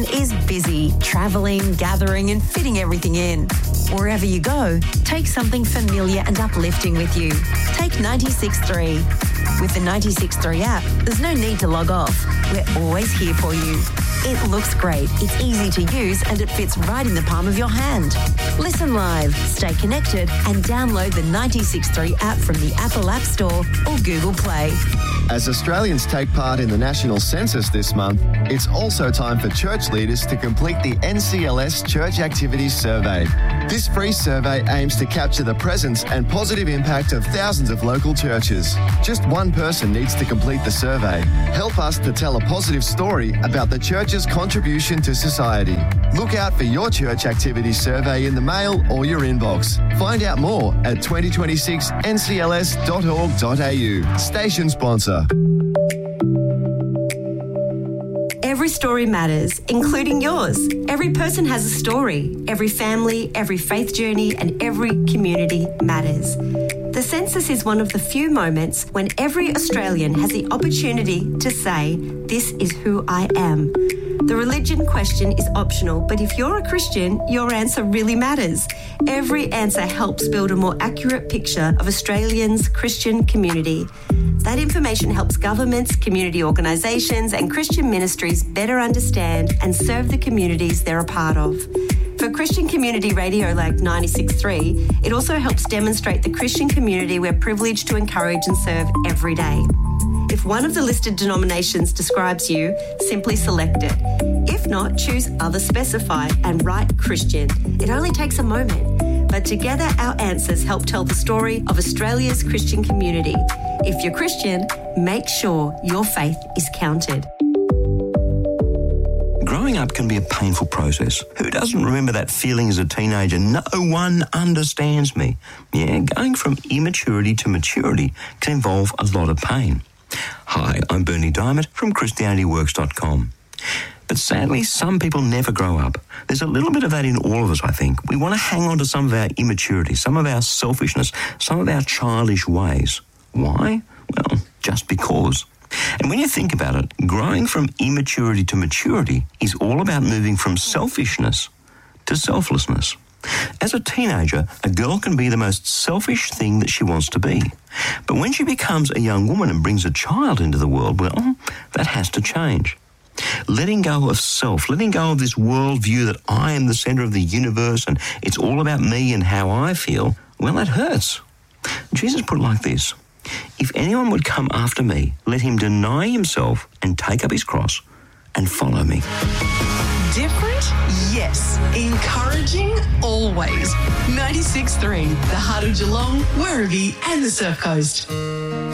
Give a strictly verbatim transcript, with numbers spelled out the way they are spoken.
is busy, travelling, gathering and fitting everything in. Wherever you go, take something familiar and uplifting with you. Take ninety-six point three. With the ninety-six point three app, there's no need to log off. We're always here for you. It looks great, it's easy to use and it fits right in the palm of your hand. Listen live, stay connected and download the ninety-six point three app from the Apple App Store or Google Play. As Australians take part in the national census this month, it's also time for church leaders to complete the N C L S Church Activities Survey. This free survey aims to capture the presence and positive impact of thousands of local churches. Just one person needs to complete the survey. Help us to tell a positive story about the church's contribution to society. Look out for your church activities survey in the mail or your inbox. Find out more at twenty twenty-six N C L S dot org dot A U. Station sponsor. Every story matters, including yours. Every person has a story. Every family, every faith journey, and every community matters. The census is one of the few moments when every Australian has the opportunity to say, "This is who I am." The religion question is optional, but if you're a Christian, your answer really matters. Every answer helps build a more accurate picture of Australians' Christian community. That information helps governments, community organisations and Christian ministries better understand and serve the communities they're a part of. For Christian community radio like ninety-six point three, it also helps demonstrate the Christian community we're privileged to encourage and serve every day. If one of the listed denominations describes you, simply select it. If not, choose Other Specified and write Christian. It only takes a moment, but together our answers help tell the story of Australia's Christian community. If you're Christian, make sure your faith is counted. Growing up can be a painful process. Who doesn't remember that feeling as a teenager? No one understands me. Yeah, going from immaturity to maturity can involve a lot of pain. Hi, I'm Bernie Diamond from Christianity Works dot com. But sadly, some people never grow up. There's a little bit of that in all of us, I think. We want to hang on to some of our immaturity, some of our selfishness, some of our childish ways. Why? Well, just because. And when you think about it, growing from immaturity to maturity is all about moving from selfishness to selflessness. As a teenager, a girl can be the most selfish thing that she wants to be. But when she becomes a young woman and brings a child into the world, well, that has to change. Letting go of self, letting go of this worldview that I am the centre of the universe and it's all about me and how I feel, well, that hurts. Jesus put it like this: if anyone would come after me, let him deny himself and take up his cross and follow me. Different? Yes. Encouraging? Always. ninety-six point three, the heart of Geelong, Werribee and the Surf Coast.